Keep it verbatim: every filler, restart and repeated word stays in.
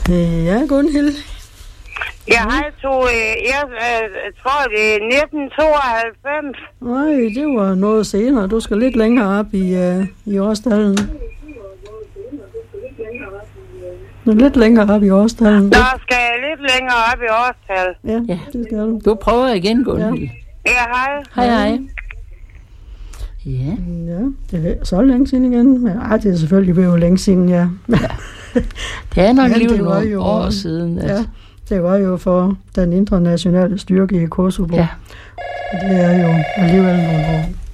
Ja, Gunhild. Jeg har to, jeg øh, tror det er nitten tooghalvfems. Nej, det var noget senere. Du skal lidt længere op i, uh, i årstallen. Du er lidt længere op i årstallen. Der skal jeg lidt længere op i årstal. Ja, ja, det skal du. Du prøver igen, Gunhild. Ja, ja hej. Hej, hej. Ja. Ja, det er så længe siden igen. Men, ej, det er selvfølgelig ved jo længe siden, ja. ja. Det er nok lige nogle jo, år siden. At... Ja, det var jo for den internationale styrke i Kosovo. Ja. Det er jo alligevel nogle år.